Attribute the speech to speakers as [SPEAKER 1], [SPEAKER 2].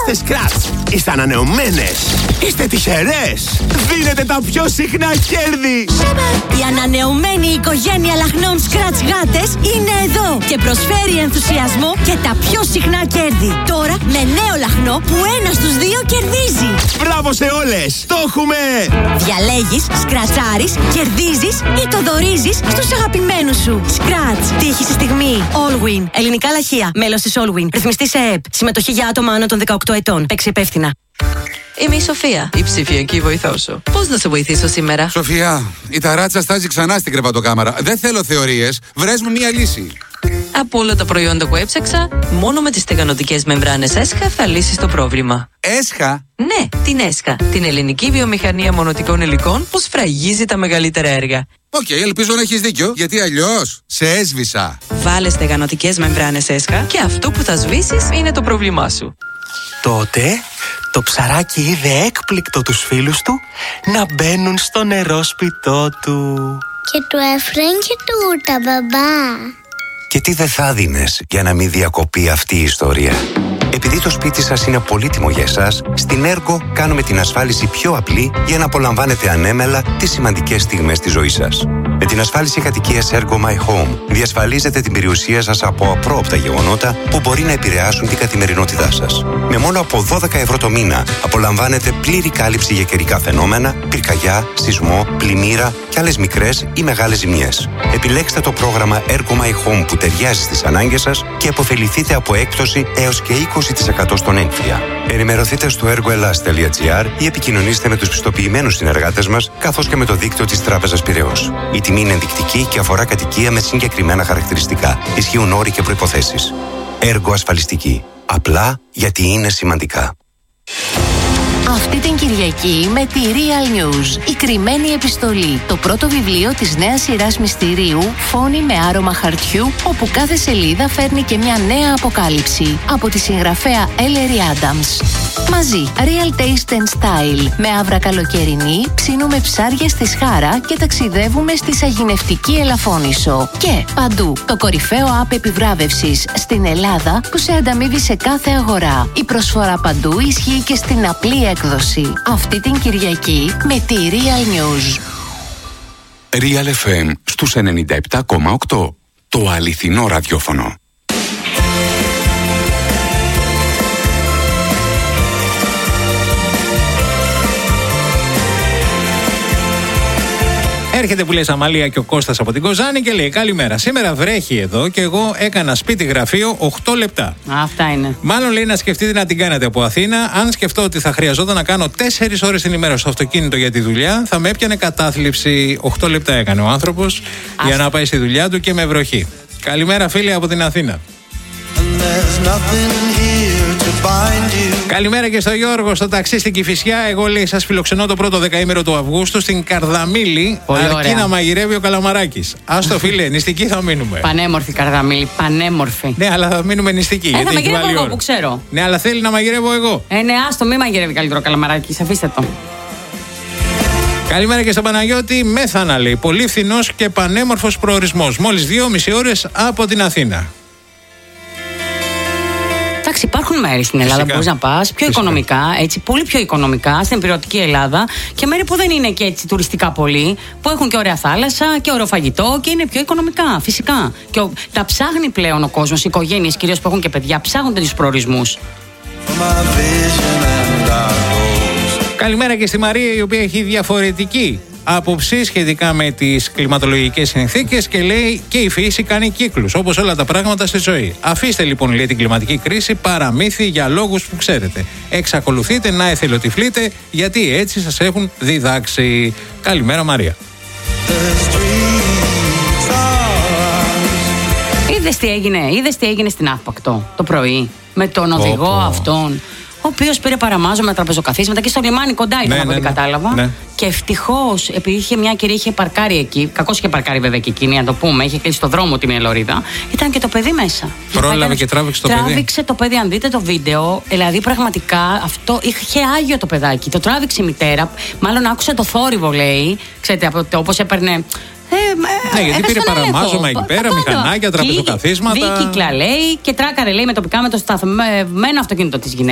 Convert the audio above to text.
[SPEAKER 1] Είστε Scratch, είστε ανανεωμένες, είστε τυχερές. Δίνετε τα πιο συχνά κέρδη.
[SPEAKER 2] Η ανανεωμένη οικογένεια λαχνών Scratch γάτες είναι εδώ και προσφέρει ενθουσιασμό και τα πιο συχνά κέρδη. Τώρα με νέο λαχνό που ένας στους δύο κερδίζει.
[SPEAKER 1] Μπράβο σε όλες, το έχουμε!
[SPEAKER 2] Διαλέγεις, σκρατσάρεις, κερδίζεις ή το δωρίζεις στους αγαπημένους σου. Scratch, τύχη στη στιγμή. Allwin, ελληνικά λαχεία, μέλος της Allwin. Ρυθμιστή σε ΕΕΠ. Συμμετοχή για άτομα άνω των 18 ετών. Παίξει υπεύθυνα.
[SPEAKER 3] Είμαι η Σοφία, η ψηφιακή βοηθό σου. Πώς να σε βοηθήσω σήμερα?
[SPEAKER 4] Σοφία, η ταράτσα στάζει ξανά στην κρεβατοκάμαρα. Δεν θέλω θεωρίες. Βρες μου μία λύση.
[SPEAKER 3] Από όλα τα προϊόντα που έψαξα, μόνο με τις στεγανωτικές μεμβράνες ΕΣΧΑ θα λύσεις το πρόβλημα.
[SPEAKER 4] Έσχα?
[SPEAKER 3] Ναι, την ΕΣΧΑ, την ελληνική βιομηχανία μονοτικών υλικών που σφραγίζει τα μεγαλύτερα έργα.
[SPEAKER 4] Οκ, ελπίζω να έχεις δίκιο, γιατί αλλιώς σε έσβησα.
[SPEAKER 3] Βάλε στεγανωτικές μεμβράνες ΕΣΧΑ και αυτό που θα σβήσεις είναι το πρόβλημά σου.
[SPEAKER 5] Τότε το ψαράκι είδε έκπληκτο τους φίλους του να μπαίνουν στο νερόσπιτό του.
[SPEAKER 6] Και του έφεραν και τούρτα, μπαμπά.
[SPEAKER 7] Και τι δεν θα δίνες για να μην διακοπεί αυτή η ιστορία? Επειδή το σπίτι σας είναι πολύτιμο για εσάς, στην Ergo κάνουμε την ασφάλιση πιο απλή για να απολαμβάνετε ανέμελα τις σημαντικές στιγμές της ζωής σας. Με την ασφάλιση κατοικίας Ergo My Home διασφαλίζετε την περιουσία σας από απρόοπτα γεγονότα που μπορεί να επηρεάσουν την καθημερινότητά σας. Με μόνο από 12 ευρώ το μήνα απολαμβάνετε πλήρη κάλυψη για καιρικά φαινόμενα, πυρκαγιά, σεισμό, πλημμύρα και άλλες μικρές ή μεγάλες ζημιές. Επιλέξτε το πρόγραμμα Ergo My Home που ταιριάζει στις ανάγκες σας και αποφεληθείτε από έκπτωση έως και 20% στον έμφυα. Ενημερωθείτε στο ergoelas.gr ή επικοινωνήστε με τους πιστοποιημένους συνεργάτες μας, καθώς και με το δίκτυο της Τράπεζας Πειραιώς. Η τιμή είναι ενδεικτική και αφορά κατοικία με συγκεκριμένα χαρακτηριστικά. Ισχύουν όροι και προϋποθέσεις. Έργο ασφαλιστική. Απλά γιατί είναι σημαντικά.
[SPEAKER 8] Αυτή την Κυριακή με τη Real News, η κρυμμένη επιστολή, το πρώτο βιβλίο της νέας σειράς μυστηρίου Φόνοι με άρωμα χαρτιού, όπου κάθε σελίδα φέρνει και μια νέα αποκάλυψη από τη συγγραφέα Ellery Adams. Μαζί, Real Taste and Style, με άβρα καλοκαιρινή, ψήνουμε ψάρια στη Σχάρα και ταξιδεύουμε στη Σαγηνευτική Ελαφώνησο. Και παντού, το κορυφαίο app επιβράβευσης στην Ελλάδα που σε ανταμείβει σε κάθε αγορά. Η προσφορά παντού ισχύει και στην απλή έκδοση. Αυτή την Κυριακή με τη Real News.
[SPEAKER 4] Real FM στους 97,8. Το αληθινό ραδιόφωνο.
[SPEAKER 9] Έρχεται που λέει Αμαλία και ο Κώστας από την Κοζάνη και λέει: καλημέρα. Σήμερα βρέχει εδώ και εγώ έκανα σπίτι γραφείο 8 λεπτά.
[SPEAKER 10] Αυτά είναι.
[SPEAKER 9] Μάλλον λέει να σκεφτείτε να την κάνετε από Αθήνα. Αν σκεφτώ ότι θα χρειαζόταν να κάνω 4 ώρες την ημέρα στο αυτοκίνητο για τη δουλειά, θα με έπιανε κατάθλιψη. 8 λεπτά έκανε ο άνθρωπος για να πάει στη δουλειά του και με βροχή. Καλημέρα, φίλοι από την Αθήνα. Καλημέρα και στο Γιώργο, στο ταξί στην Κηφισιά. Εγώ λέει σας φιλοξενώ το πρώτο δεκαήμερο του Αυγούστου στην Καρδαμήλη. Αρκεί να μαγειρεύει ο Καλαμαράκης. Άστο φίλε, νηστικοί θα μείνουμε.
[SPEAKER 10] Πανέμορφη Καρδαμήλη, πανέμορφη.
[SPEAKER 9] Ναι, αλλά θα μείνουμε νηστικοί.
[SPEAKER 10] Θα μαγειρεύω εγώ που ξέρω.
[SPEAKER 9] Ναι, αλλά θέλει να μαγειρεύω εγώ.
[SPEAKER 10] Ναι, άστο, μην μαγειρεύει καλύτερο ο Καλαμαράκης, αφήστε το.
[SPEAKER 9] Καλημέρα και στον Παναγιώτη. Μέθανα λέει. Πολύ φθηνός και πανέμορφος προορισμός. Μόλις 2,5 ώρες από την Αθήνα.
[SPEAKER 10] Εντάξει, υπάρχουν μέρη στην Ελλάδα που μπορείς να πας πιο οικονομικά, έτσι, πολύ πιο οικονομικά, στην υπηρετική Ελλάδα, και μέρη που δεν είναι και έτσι τουριστικά πολύ, που έχουν και ωραία θάλασσα και ωραίο φαγητό και είναι πιο οικονομικά, φυσικά. Και τα ψάχνει πλέον ο κόσμος, οι οικογένειες κυρίως που έχουν και παιδιά, ψάχνουν τέτοιους προορισμούς.
[SPEAKER 9] Καλημέρα και στη Μαρία, η οποία έχει διαφορετική άποψη σχετικά με τις κλιματολογικές συνθήκες και λέει και η φύση κάνει κύκλους, όπως όλα τα πράγματα στη ζωή. Αφήστε λοιπόν, λέει, την κλιματική κρίση παραμύθι για λόγους που ξέρετε. Εξακολουθείτε να εθελοτυφλείτε γιατί έτσι σας έχουν διδάξει. Καλημέρα Μαρία.
[SPEAKER 10] Είδες τι έγινε στην Αύπακτο το πρωί με τον οδηγό αυτόν, ο οποίος πήρε παραμάζο με τραπεζοκαθίσματα και στο λιμάνι κοντά ήταν, από ό,τι κατάλαβα. Ναι. Και ευτυχώς, επειδή είχε μια κυρία, είχε παρκάρει εκεί. Κακώς είχε παρκάρει βέβαια και εκείνη, να το πούμε. Είχε κλείσει το δρόμο τη μια λωρίδα. Ήταν και το παιδί μέσα.
[SPEAKER 9] Πρόλαβε και τράβηξε το παιδί.
[SPEAKER 10] Τράβηξε το παιδί, αν δείτε το βίντεο. Δηλαδή, πραγματικά αυτό είχε άγιο το παιδάκι. Το τράβηξε η μητέρα. Μάλλον άκουσε το θόρυβο, λέει. Ξέρετε, όπως έπαιρνε.
[SPEAKER 9] Ναι, γιατί πήρε παραμάζωμα εκεί πέρα, μηχανάκια, τραπεζοκαθίσματα.
[SPEAKER 10] Δίκυκλα, λέει, και τράκαρε, λέει, με τοπικά με το σταθμένο αυτοκίνητο της γυναίκας.